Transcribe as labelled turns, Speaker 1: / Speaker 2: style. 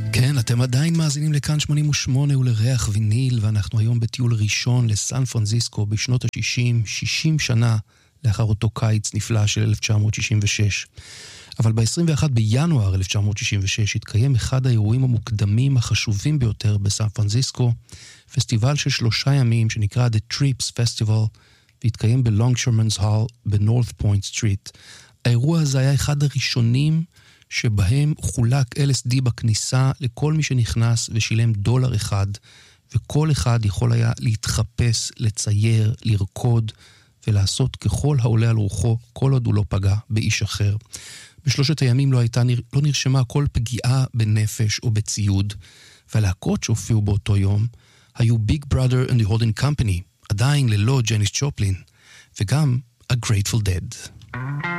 Speaker 1: כן, אתם עדיין מאזינים לכאן 88 ולריח ויניל, ואנחנו היום בטיול ראשון לסן פרנסיסקו בשנות ה-60, 60 שנה לאחר אותו קיץ נפלא של 1966. אבל ב-21 בינואר 1966 התקיים אחד האירועים המוקדמים החשובים ביותר בסן פרנסיסקו, פסטיבל של 3 ימים שנקרא The Trips Festival, והתקיים בלונגשרמנס הול בנורת' פוינט סטריט. האירוע הזה היה אחד הראשונים שבהם חולק LSD בכניסה לכל מי שנכנס ושילם $1, וכל אחד יכול היה להתחפש, לצייר, לרקוד ולעשות ככל העולה על רוחו, כל עוד הוא לא פגע באיש אחר. בשלושת הימים לא נרשמה כל פגיעה בנפש או בציוד, והלהקות שהופיעו באותו יום היו Big Brother and the Holding Company, עדיין ללא ג'ניס ג'ופלין, וגם A Grateful Dead.